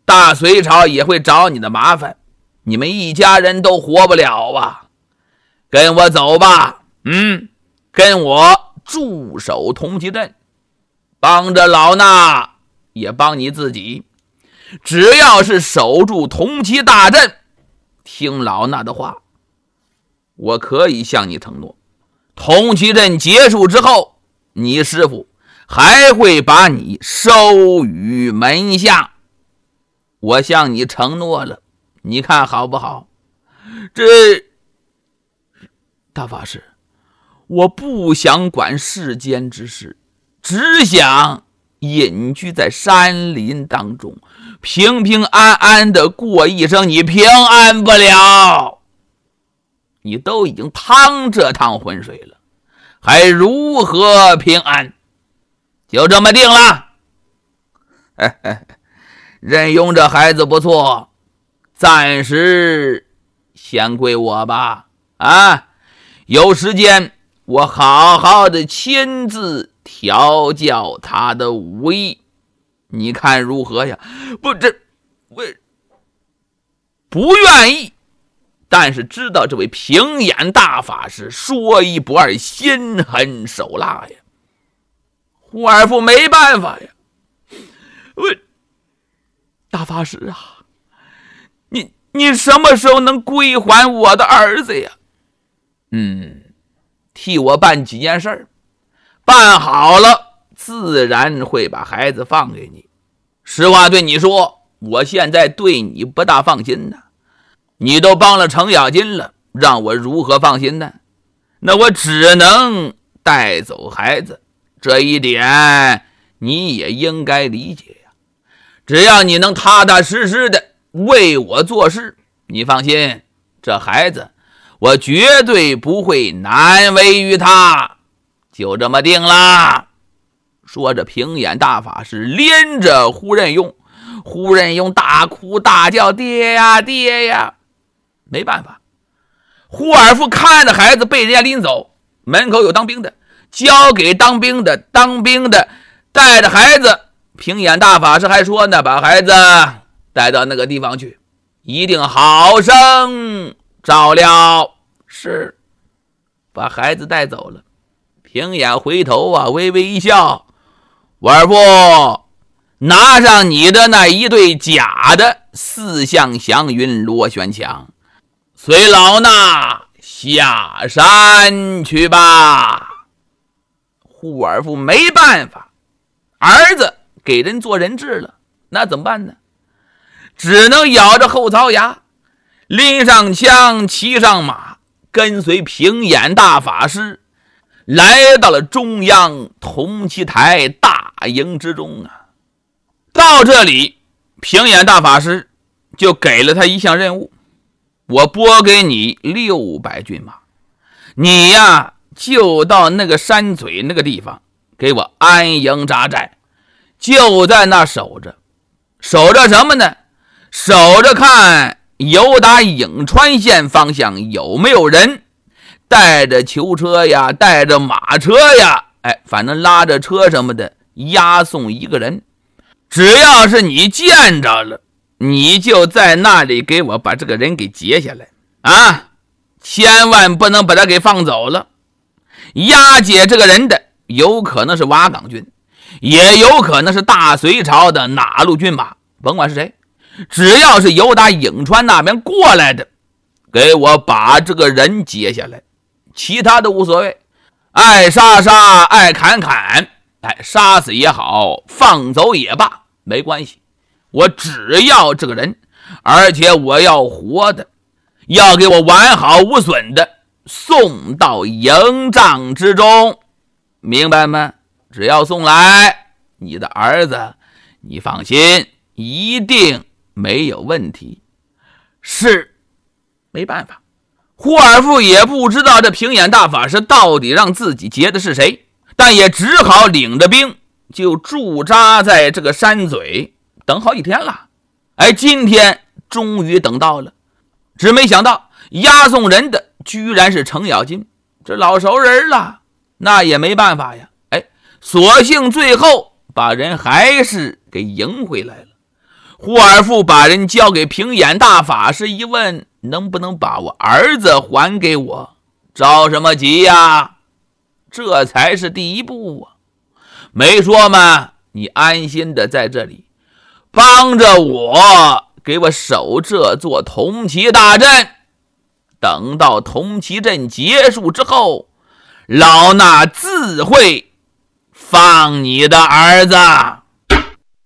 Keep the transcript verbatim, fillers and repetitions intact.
大隋朝也会找你的麻烦，你们一家人都活不了啊！跟我走吧，嗯，跟我驻守同齐镇，帮着老衲，也帮你自己。只要是守住同齐大镇，听老衲的话，我可以向你承诺，同齐镇结束之后，你师父还会把你收于门下。我向你承诺了，你看好不好？这大法师，我不想管世间之事，只想隐居在山林当中，平平安安的过一生。你平安不了，你都已经趟这趟浑水了，还如何平安？就这么定了。嘿嘿，任用这孩子不错，暂时先归我吧。啊，有时间我好好的亲自调教他的武艺，你看如何呀？不，这我不愿意，但是知道这位平眼大法师说一不二，心狠手辣呀。胡二夫没办法呀，我大法师啊，你你什么时候能归还我的儿子呀？嗯，替我办几件事，办好了自然会把孩子放给你。实话对你说，我现在对你不大放心呢。你都帮了程咬金了，让我如何放心呢？那我只能带走孩子，这一点你也应该理解呀。只要你能踏踏实实的为我做事，你放心，这孩子我绝对不会难为于他。就这么定了。说着，平眼大法师连着胡任用，胡任用大哭大叫，爹呀爹呀！没办法，胡尔夫看着孩子被人家拎走，门口有当兵的，交给当兵的，当兵的带着孩子，平眼大法师还说呢，把孩子带到那个地方去，一定好生照料。是，把孩子带走了。平眼回头啊，微微一笑，尔夫，拿上你的那一对假的四象祥云螺旋桨，随老衲下山去吧。胡尔夫没办法，儿子给人做人质了，那怎么办呢？只能咬着后槽牙，拎上枪，骑上马，跟随平眼大法师来到了中央同齐台大营之中啊。到这里，平眼大法师就给了他一项任务，我拨给你六百骏马，你呀就到那个山嘴那个地方给我安营扎寨，就在那守着。守着什么呢？守着看由打颍川县方向有没有人带着囚车呀，带着马车呀，哎，反正拉着车什么的押送一个人。只要是你见着了，你就在那里给我把这个人给截下来啊！千万不能把他给放走了。押解这个人的有可能是瓦岗军，也有可能是大隋朝的哪路军马，甭管是谁，只要是由打颍川那边过来的，给我把这个人截下来，其他的无所谓，爱杀杀，爱砍砍，哎，杀死也好，放走也罢，没关系，我只要这个人，而且我要活的，要给我完好无损的送到营帐之中，明白吗？只要送来，你的儿子你放心，一定没有问题。是，没办法，胡尔夫也不知道这平眼大法师到底让自己劫的是谁，但也只好领着兵就驻扎在这个山嘴，等好几天了。哎，今天终于等到了，只没想到押送人的居然是程咬金，这老熟人了，那也没办法呀。哎，索性最后把人还是给迎回来了。 霍尔父把人交给平眼大法师一问，能不能把我儿子还给我？着什么急呀？这才是第一步啊！没说吗？你安心的在这里帮着我，给我守这座铜旗大阵。等到铜旗阵结束之后，老衲自会放你的儿子。